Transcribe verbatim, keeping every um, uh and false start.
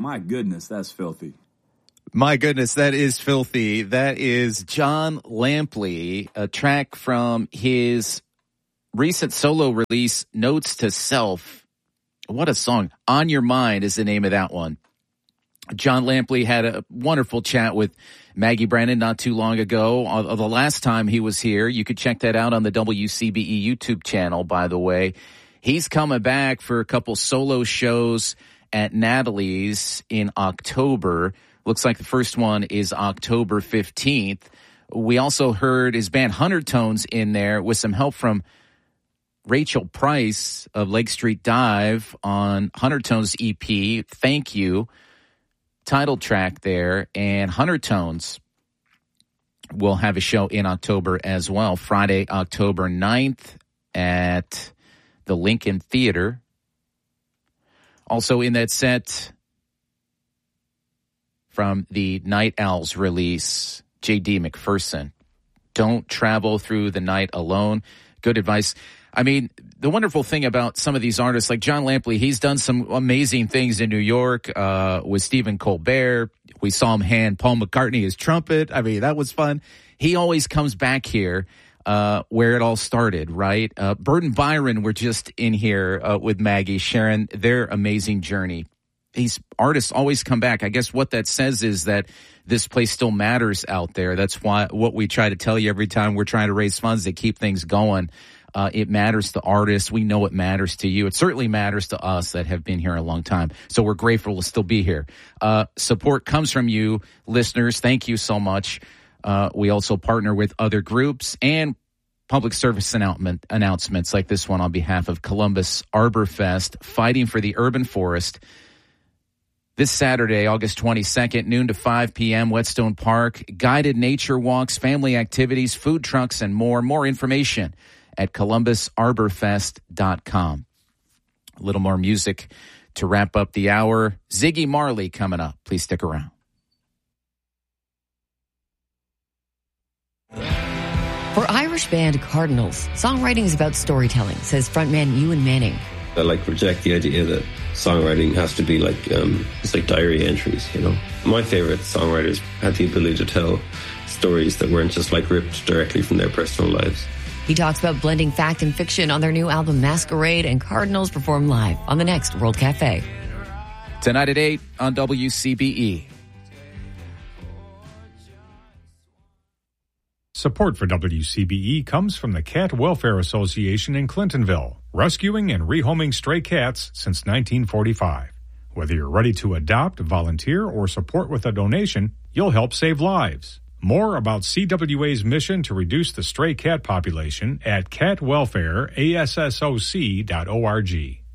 My goodness, that's filthy. My goodness, that is filthy. That is John Lampley, a track from his recent solo release, Notes to Self. What a song. On Your Mind is the name of that one. John Lampley had a wonderful chat with Maggie Brennan not too long ago. Uh, the last time he was here, you could check that out on the W C B E YouTube channel, by the way. He's coming back for a couple solo shows at Natalie's in October. Looks like the first one is October fifteenth. We also heard his band Hundred Tones in there with some help from Rachel Price of Lake Street Dive on Hundred Tones E P. Thank You. Title track there. And Hundred Tones will have a show in October as well. Friday, October ninth at the Lincoln Theater. Also in that set from the Night Owls release, J D McPherson. Don't travel through the night alone. Good advice. I mean, the wonderful thing about some of these artists, like John Lampley, he's done some amazing things in New York uh, with Stephen Colbert. We saw him hand Paul McCartney his trumpet. I mean, that was fun. He always comes back here uh, where it all started, right? Uh, Bert and Byron were just in here uh, with Maggie, sharing their amazing journey. These artists always come back. I guess what that says is that this place still matters out there. That's why what we try to tell you every time we're trying to raise funds to keep things going. Uh, it matters to artists. We know it matters to you. It certainly matters to us that have been here a long time. So we're grateful to still be here. Uh, support comes from you, listeners. Thank you so much. Uh, we also partner with other groups and public service announcement, announcements like this one on behalf of Columbus Arbor Fest, fighting for the urban forest. This Saturday, August twenty-second, noon to five p.m., Whetstone Park. Guided nature walks, family activities, food trucks, and more. More information at columbus arbor fest dot com. A little more music to wrap up the hour. Ziggy Marley coming up. Please stick around. For Irish band Cardinals, songwriting is about storytelling, says frontman Ewan Manning. I like reject the idea that songwriting has to be like um, it's like diary entries, you know. My favorite songwriters had the ability to tell stories that weren't just like ripped directly from their personal lives. He talks about blending fact and fiction on their new album Masquerade, and Cardinals perform live on the next World Cafe. Tonight at eight on W C B E. Support for W C B E comes from the Cat Welfare Association in Clintonville, rescuing and rehoming stray cats since nineteen forty-five. Whether you're ready to adopt, volunteer, or support with a donation, you'll help save lives. More about C W A's mission to reduce the stray cat population at cat welfare assoc dot org.